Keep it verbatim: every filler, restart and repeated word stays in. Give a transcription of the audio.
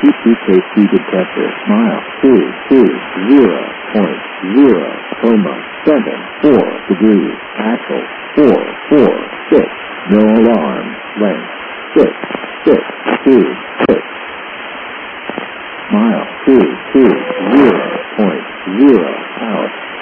Safety detector. Mile two two zero point zero comma seven four degrees. Axle four four six. No alarm. Length six six two six. Mile two